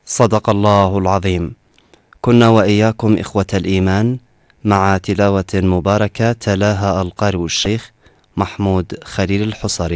صدق الله العظيم. كنا وإياكم إخوة الإيمان مع تلاوة مباركة تلاها القارئ الشيخ محمود خليل الحصري.